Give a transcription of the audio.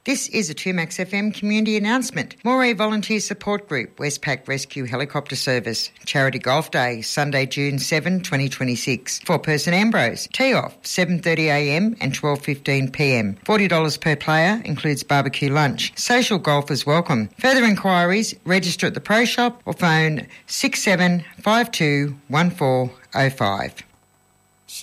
This is a 2Max FM community announcement. Moree Volunteer Support Group, Westpac Rescue Helicopter Service. Charity Golf Day, Sunday, June 7, 2026. Four-person Ambrose. Tee-off, 7:30am and 12:15pm. $40 per player, includes barbecue lunch. Social golfers welcome. Further inquiries, register at the Pro Shop or phone 6752 1405.